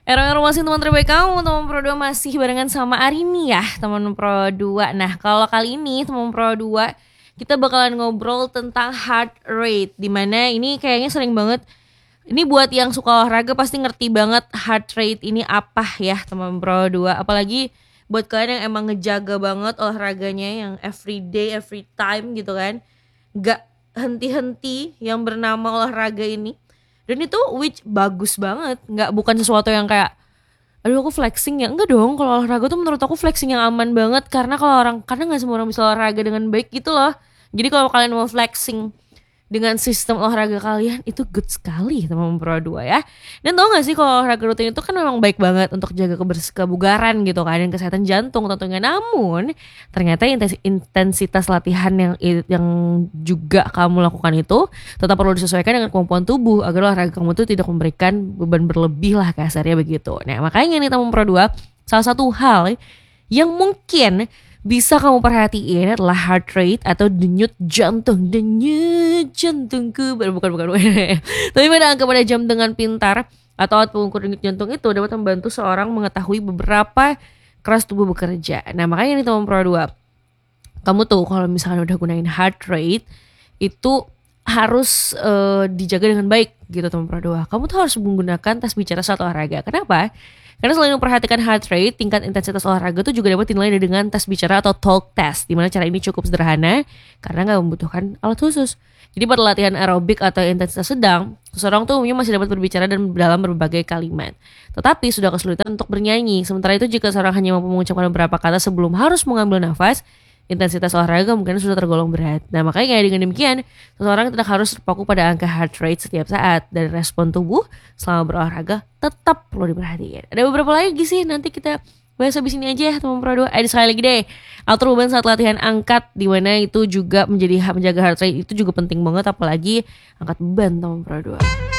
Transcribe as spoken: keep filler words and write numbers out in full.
Ero-ero masih teman terbaik kamu, teman Pro dua masih barengan sama Arini ya, teman Pro dua. Nah, kalau kali ini teman Pro dua kita bakalan ngobrol tentang heart rate, dimana ini kayaknya sering banget. Ini buat yang suka olahraga pasti ngerti banget heart rate ini apa ya teman Pro dua. Apalagi buat kalian yang emang ngejaga banget olahraganya, yang every day, every time gitu kan, gak henti-henti yang bernama olahraga ini. Dan itu which bagus banget, nggak bukan sesuatu yang kayak aduh aku flexing ya, enggak dong. Kalau olahraga tuh menurut aku flexing yang aman banget, karena kalau orang karena nggak semua orang bisa olahraga dengan baik gitu loh. Jadi kalau kalian mau flexing dengan sistem olahraga kalian, itu good sekali teman Pro dua ya. Dan tau gak sih kalau olahraga rutin itu kan memang baik banget untuk jaga kebers- kebugaran gitu kan, dan kesehatan jantung tentunya. Namun ternyata intensi- intensitas latihan yang yang juga kamu lakukan itu tetap perlu disesuaikan dengan kemampuan tubuh agar olahraga kamu itu tidak memberikan beban berlebih lah kasarnya begitu. Nah makanya nih teman Pro dua, salah satu hal yang mungkin bisa kamu perhatiin adalah heart rate atau denyut jantung. Denyut jantungku, bukan bukan bukan. Tapi pada angka pada jam dengan pintar atau alat pengukur denyut jantung itu dapat membantu seorang mengetahui beberapa keras tubuh bekerja. Nah makanya nih teman Pro dua, kamu tuh kalau misalnya udah gunain heart rate itu harus uh, dijaga dengan baik gitu teman Pro dua. Kamu tuh harus menggunakan tes bicara saat olahraga. Kenapa? Karena selain memperhatikan heart rate, tingkat intensitas olahraga itu juga dapat dinilai dengan tes bicara atau talk test, di mana cara ini cukup sederhana karena nggak membutuhkan alat khusus. Jadi pada latihan aerobik atau intensitas sedang, seseorang tuh umumnya masih dapat berbicara dan dalam berbagai kalimat. Tetapi sudah kesulitan untuk bernyanyi. Sementara itu jika seorang hanya mampu mengucapkan beberapa kata sebelum harus mengambil nafas, intensitas olahraga mungkin sudah tergolong berat. Nah makanya dengan demikian, seseorang tidak harus terpaku pada angka heart rate setiap saat, dan respon tubuh selama berolahraga tetap perlu diperhatikan. Ada beberapa lagi sih, nanti kita bahas habis ini aja ya teman Pro dua. Ada sekali lagi deh, atur beban saat latihan angkat, di mana itu juga menjadi menjaga heart rate itu juga penting banget, apalagi angkat beban teman Pro dua.